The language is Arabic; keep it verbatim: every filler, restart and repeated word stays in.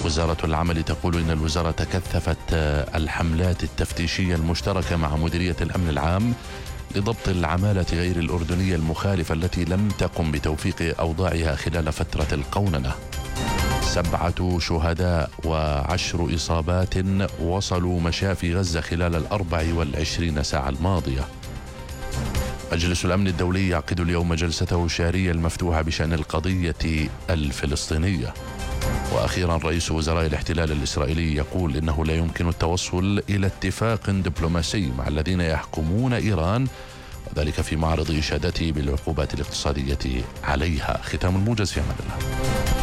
وزارة العمل تقول إن الوزارة كثفت الحملات التفتيشية المشتركة مع مديرية الأمن العام لضبط العمالة غير الأردنية المخالفة التي لم تقم بتوفيق أوضاعها خلال فترة القوننة. سبعة شهداء وعشر إصابات وصلوا مشافي غزة خلال الأربع والعشرين ساعة الماضية. مجلس الأمن الدولي يعقد اليوم جلسته الشهرية المفتوحة بشأن القضية الفلسطينية. وأخيرا رئيس وزراء الاحتلال الإسرائيلي يقول إنه لا يمكن التوصل إلى اتفاق دبلوماسي مع الذين يحكمون إيران، وذلك في معرض إشادته بالعقوبات الاقتصادية عليها. ختام الموجز، في أمان الله.